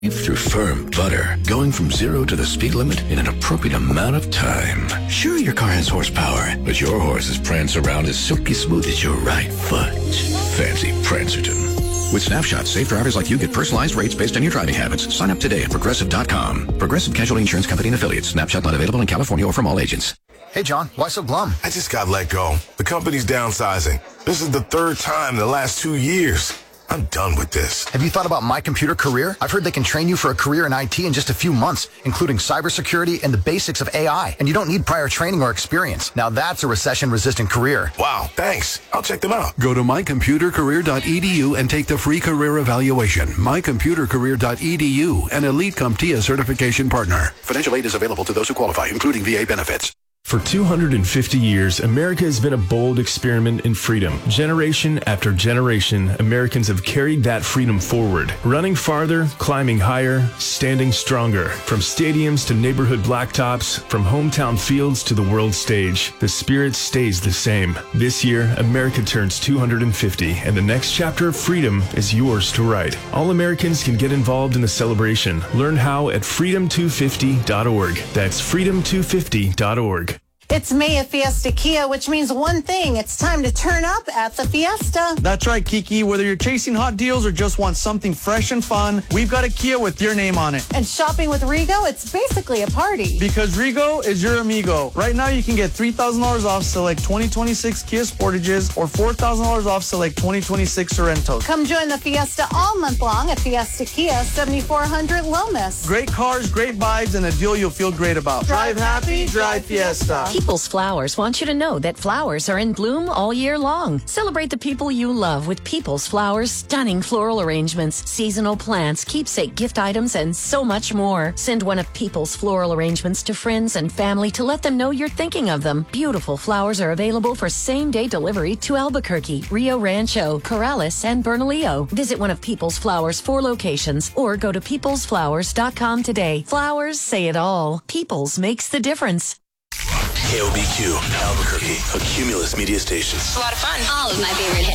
through firm butter, going from 0 to the speed limit in an appropriate amount of time. Sure, your car has horsepower, but your horses prance around as silky smooth as your right foot. Fancy Prancerton. With Snapshot, safe drivers like you get personalized rates based on your driving habits. Sign up today at Progressive.com. Progressive Casualty Insurance Company and Affiliates. Snapshot not available in California or from all agents. Hey, John, why so glum? I just got let go. The company's downsizing. This is the third time in the last 2 years. I'm done with this. Have you thought about My Computer Career? I've heard they can train you for a career in IT in just a few months, including cybersecurity and the basics of AI. And you don't need prior training or experience. Now that's a recession-resistant career. Wow, thanks. I'll check them out. Go to mycomputercareer.edu and take the free career evaluation. mycomputercareer.edu, an Elite CompTIA certification partner. Financial aid is available to those who qualify, including VA benefits. For 250 years, America has been a bold experiment in freedom. Generation after generation, Americans have carried that freedom forward, running farther, climbing higher, standing stronger. From stadiums to neighborhood blacktops, from hometown fields to the world stage, the spirit stays the same. This year, America turns 250, and the next chapter of freedom is yours to write. All Americans can get involved in the celebration. Learn how at freedom250.org. That's freedom250.org. It's May at Fiesta Kia, which means one thing. It's time to turn up at the Fiesta. That's right, Kiki. Whether you're chasing hot deals or just want something fresh and fun, we've got a Kia with your name on it. And shopping with Rego, it's basically a party. Because Rego is your amigo. Right now, you can get $3,000 off select 2026 Kia Sportages or $4,000 off select 2026 Sorrentos. Come join the Fiesta all month long at Fiesta Kia, 7400 Lomas. Great cars, great vibes, and a deal you'll feel great about. Drive happy, drive Fiesta. People's Flowers wants you to know that flowers are in bloom all year long. Celebrate the people you love with People's Flowers' stunning floral arrangements, seasonal plants, keepsake gift items, and so much more. Send one of People's floral arrangements to friends and family to let them know you're thinking of them. Beautiful flowers are available for same-day delivery to Albuquerque, Rio Rancho, Corrales, and Bernalillo. Visit one of People's Flowers' 4 locations or go to peoplesflowers.com today. Flowers say it all. People's makes the difference. KOBQ, Albuquerque, a Cumulus media station. A lot of fun. All of my favorite hits.